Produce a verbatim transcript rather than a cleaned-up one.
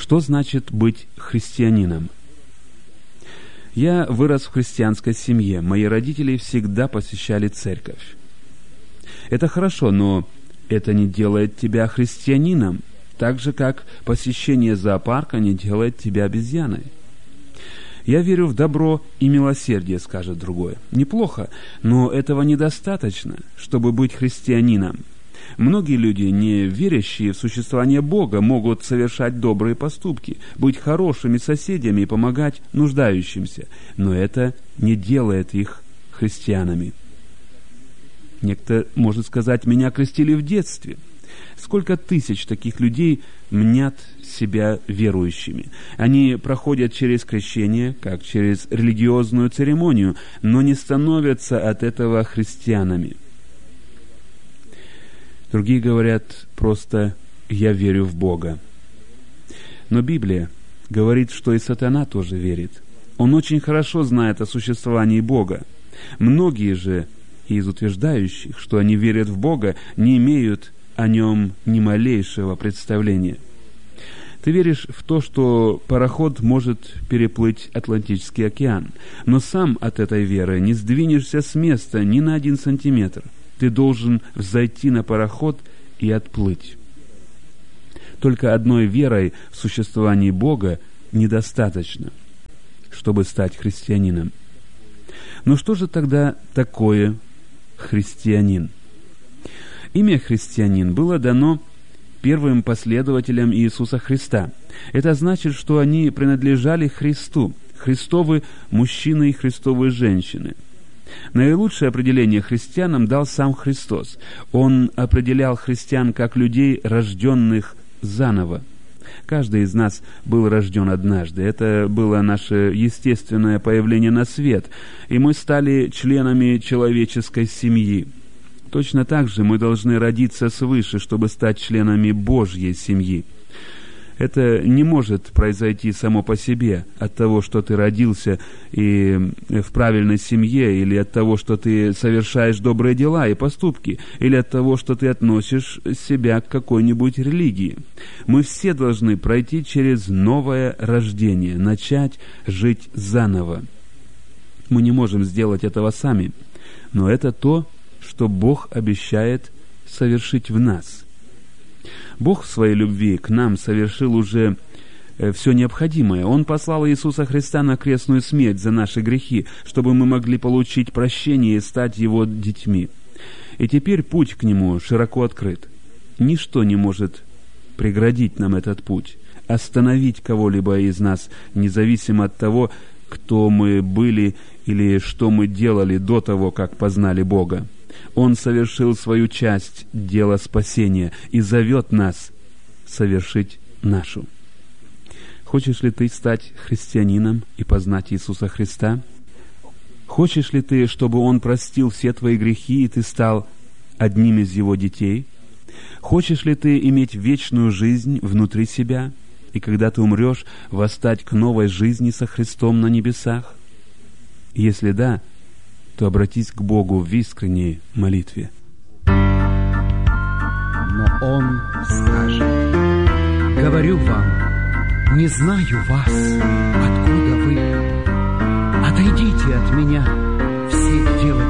Что значит быть христианином? Я вырос в христианской семье. Мои родители всегда посещали церковь. Это хорошо, но это не делает тебя христианином, так же, как посещение зоопарка не делает тебя обезьяной. Я верю в добро и милосердие, скажет другой. Неплохо, но этого недостаточно, чтобы быть христианином. Многие люди, не верящие в существование Бога, могут совершать добрые поступки, быть хорошими соседями и помогать нуждающимся, но это не делает их христианами. Некто может сказать: «Меня крестили в детстве». Сколько тысяч таких людей мнят себя верующими. Они проходят через крещение, как через религиозную церемонию, но не становятся от этого христианами. Другие говорят просто: «Я верю в Бога». Но Библия говорит, что и сатана тоже верит. Он очень хорошо знает о существовании Бога. Многие же из утверждающих, что они верят в Бога, не имеют о нем ни малейшего представления. Ты веришь в то, что пароход может переплыть Атлантический океан, но сам от этой веры не сдвинешься с места ни на один сантиметр. Ты должен взойти на пароход и отплыть. Только одной верой в существование Бога недостаточно, чтобы стать христианином. Но что же тогда такое христианин? Имя христианин было дано первым последователям Иисуса Христа. Это значит, что они принадлежали Христу, Христовы мужчины и Христовые женщины. Наилучшее определение христианам дал сам Христос. Он определял христиан как людей, рожденных заново. Каждый из нас был рожден однажды. Это было наше естественное появление на свет, и мы стали членами человеческой семьи. Точно так же мы должны родиться свыше, чтобы стать членами Божьей семьи. Это не может произойти само по себе от того, что ты родился и в правильной семье, или от того, что ты совершаешь добрые дела и поступки, или от того, что ты относишь себя к какой-нибудь религии. Мы все должны пройти через новое рождение, начать жить заново. Мы не можем сделать этого сами, но это то, что Бог обещает совершить в нас. Бог в своей любви к нам совершил уже все необходимое. Он послал Иисуса Христа на крестную смерть за наши грехи, чтобы мы могли получить прощение и стать Его детьми. И теперь путь к Нему широко открыт. Ничто не может преградить нам этот путь, остановить кого-либо из нас, независимо от того, кто мы были или что мы делали до того, как познали Бога. Он совершил свою часть дела спасения и зовет нас совершить нашу. Хочешь ли ты стать христианином и познать Иисуса Христа? Хочешь ли ты, чтобы Он простил все твои грехи, и ты стал одним из Его детей? Хочешь ли ты иметь вечную жизнь внутри себя, и когда ты умрешь, восстать к новой жизни со Христом на небесах? Если да, то обратись к Богу в искренней молитве. Но Он скажет: «Говорю вам, не знаю вас, откуда вы. Отойдите от меня, все делатели